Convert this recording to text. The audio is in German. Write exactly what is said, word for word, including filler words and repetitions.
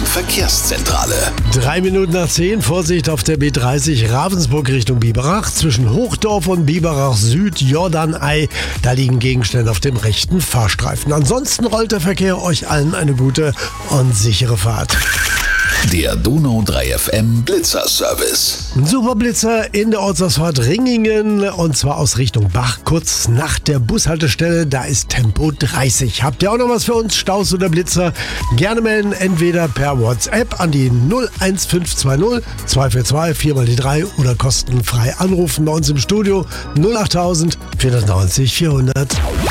Verkehrszentrale. Drei Minuten nach zehn, Vorsicht auf der B dreißig Ravensburg Richtung Biberach. Zwischen Hochdorf und Biberach Süd, Jordanei. Da liegen Gegenstände auf dem rechten Fahrstreifen. Ansonsten rollt der Verkehr. Euch allen eine gute und sichere Fahrt. Der Donau drei F M Blitzer-Service. Ein super Blitzer in der Ortsausfahrt Ringingen und zwar aus Richtung Bach. Kurz nach der Bushaltestelle, da ist Tempo dreißig. Habt ihr auch noch was für uns? Staus oder Blitzer? Gerne melden, entweder per WhatsApp an die null eins fünf zwei null zwei vier zwei vier mal die drei oder kostenfrei anrufen bei uns im Studio null acht null null vier neun null vierhundert.